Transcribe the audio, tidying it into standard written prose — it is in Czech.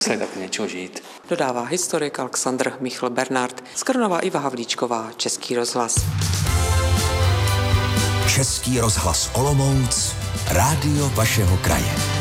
museli tak něčeho žít. Dodává historik Alexandr Michl Bernard, z Krnova Iva Havlíčková, Český rozhlas. Český rozhlas Olomouc, rádio vašeho kraje.